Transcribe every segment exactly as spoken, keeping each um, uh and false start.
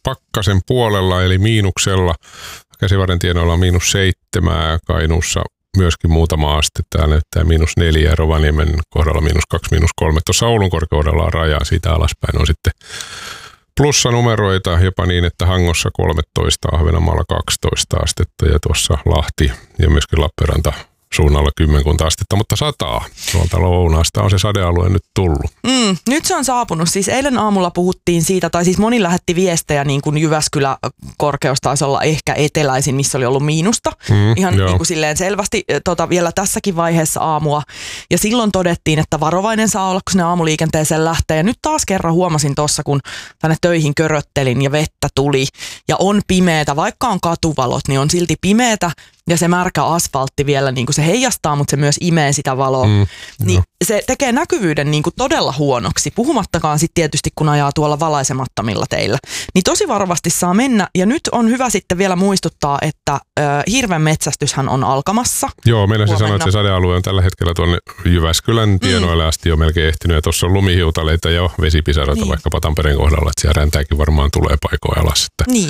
pakkasen puolella eli miinuksella. Käsivarren tienoilla on miinus seitsemää, Kainuussa myöskin muutama aste. Täällä näyttää miinus neljä, Rovaniemen kohdalla miinus kaksi, miinus kolme. Tuossa Oulun korkeudella on rajaa, siitä alaspäin on sitten plussanumeroita, jopa niin, että Hangossa kolmetoista, Ahvenanmaalla kaksitoista astetta ja tuossa Lahti ja myöskin Lappeenranta suunnalla kymmenkunta astetta, mutta sataa. Tuolta lounaasta on se sadealue nyt tullut. Mm, nyt se on saapunut. Siis eilen aamulla puhuttiin siitä, tai siis moni lähetti viestejä niin kuin Jyväskylä korkeus taisi olla ehkä eteläisin, missä oli ollut miinusta. Mm, Ihan niin kuin silleen selvästi tota, vielä tässäkin vaiheessa aamua. Ja silloin todettiin, että varovainen saa olla, kun sinne aamuliikenteeseen lähtee. Ja nyt taas kerran huomasin tuossa, kun tänne töihin köröttelin ja vettä tuli ja on pimeätä. Vaikka on katuvalot, niin on silti pimeätä. Ja se märkä asfaltti vielä, niin kuin se heijastaa, mutta se myös imee sitä valoa. Mm, niin se tekee näkyvyyden niin kuin todella huonoksi, puhumattakaan sitten tietysti, kun ajaa tuolla valaisemattomilla teillä. Niin tosi varovasti saa mennä. Ja nyt on hyvä sitten vielä muistuttaa, että äh, hirven metsästyshän on alkamassa. Joo, meillä se sanoo, että se sadealue on tällä hetkellä tuonne Jyväskylän tienoille mm. asti jo melkein ehtinyt. Ja tuossa on lumihiutaleita ja vesipisaroita niin. vaikkapa Tampereen kohdalla, että siellä räntääkin varmaan tulee paikoin alas. Että niin.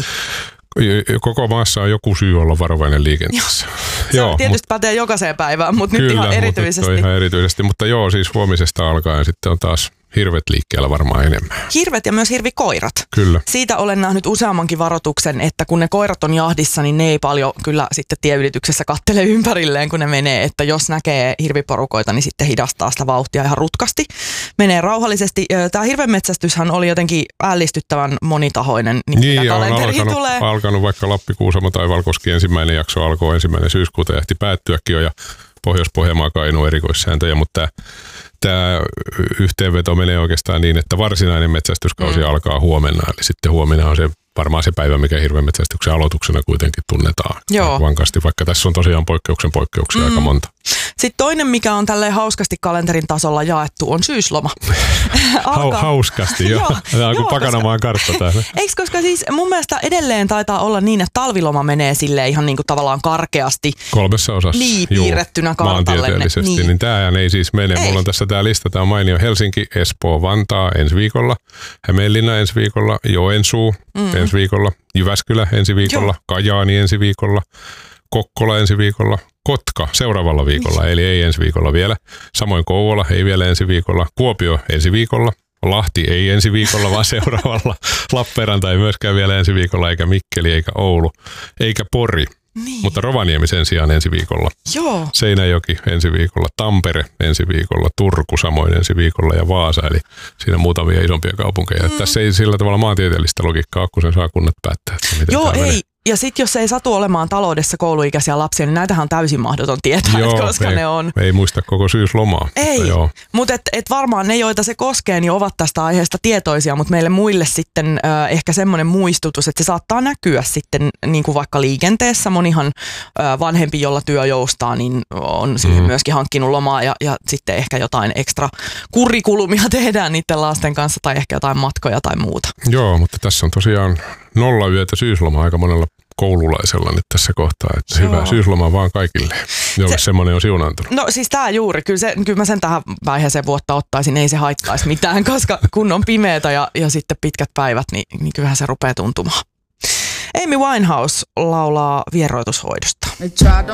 Koko maassa on joku syy olla varovainen liikenteessä. Se joo, tietysti mut, pätee jokaiseen päivään, mutta kyllä, nyt ihan erityisesti. Kyllä, ihan erityisesti. Mutta joo, siis huomisesta alkaen sitten on taas hirvet liikkeellä varmaan enemmän. Hirvet ja myös hirvikoirat. Kyllä. Siitä olen nähnyt useammankin varoituksen, että kun ne koirat on jahdissa, niin ne ei paljon kyllä sitten tieylityksessä kattele ympärilleen, kun ne menee. Että jos näkee hirviporukoita, niin sitten hidastaa sitä vauhtia ihan rutkasti. Menee rauhallisesti. Tämä hirvenmetsästyshän oli jotenkin ällistyttävän monitahoinen, niin, niin mitä kalenteriin tulee. Alkanut vaikka Lappi, Kuusamo tai Valkoski ensimmäinen jakso alkoi ensimmäinen syyskuuta ja ehti päättyäkin jo ja Pohjois-Pohjanmaa, Kainuu erikoissääntöjä, mutta tämä yhteenveto menee oikeastaan niin, että varsinainen metsästyskausi mm. alkaa huomenna, eli sitten huomenna on se varmaan se päivä, mikä hirvenmetsästyksen aloituksena kuitenkin tunnetaan Joo. vankasti, vaikka tässä on tosiaan poikkeuksen poikkeuksia mm. aika monta. Sitten toinen, mikä on tälleen hauskasti kalenterin tasolla jaettu, on syysloma. Alkaa... Hauskasti, joo. Tämä on kuin Pakanamaan kartta täällä. Eikö, koska siis mun mielestä edelleen taitaa olla niin, että talviloma menee silleen ihan niin kuin tavallaan karkeasti. Kolmessa osassa. Niin, piirrettynä kartalle. Maantieteellisesti, niin, niin tämähän ei siis mene. Ei. Mulla on tässä tämä lista, tämä on mainio Helsinki, Espoo, Vantaa ensi viikolla, Hämeenlinna ensi viikolla, Joensuu mm. ensi viikolla, Jyväskylä ensi viikolla, joo. Kajaani ensi viikolla, Kokkola ensi viikolla, Kotka seuraavalla viikolla, niin. eli ei ensi viikolla vielä. Samoin Kouvola ei vielä ensi viikolla, Kuopio ensi viikolla, Lahti ei ensi viikolla, vaan seuraavalla. Lappeenranta ei myöskään vielä ensi viikolla, eikä Mikkeli, eikä Oulu, eikä Pori. Niin. Mutta Rovaniemi sen sijaan ensi viikolla. Joo. Seinäjoki ensi viikolla, Tampere ensi viikolla, Turku samoin ensi viikolla ja Vaasa, eli siinä muutamia isompia kaupunkeja. Mm. Tässä ei sillä tavalla maantieteellistä logiikkaa ole, kun sen saa kunnat päättää, että miten Joo, tämä ei. menee. Ja sitten jos ei satu olemaan taloudessa kouluikäisiä lapsia, niin näitähän on täysin mahdoton tietää, Joo, koska ei, ne on. Ei muista koko syyslomaa. Ei, mutta, mutta et, et varmaan ne, joita se koskee, niin ovat tästä aiheesta tietoisia, mutta meille muille sitten äh, ehkä semmoinen muistutus, että se saattaa näkyä sitten niin kuin vaikka liikenteessä. Monihan äh, vanhempi, jolla työ joustaa, niin on siihen mm. myöskin hankkinut lomaa ja, ja sitten ehkä jotain ekstra kurikulumia tehdään niiden lasten kanssa tai ehkä jotain matkoja tai muuta. Joo, mutta tässä on tosiaan nolla yötä syyslomaa aika monella koululaisella nyt tässä kohtaa, että Joo. hyvää syyslomaa vaan kaikille, jolle se, semmoinen on siunaantunut. No siis tää juuri, kyllä, se, kyllä mä sen tähän vaiheeseen vuotta ottaisin, ei se haittaisi mitään, koska kun on pimeätä ja, ja sitten pitkät päivät, niin, niin kyllähän se rupeaa tuntumaan. Amy Winehouse laulaa vieroitushoidosta.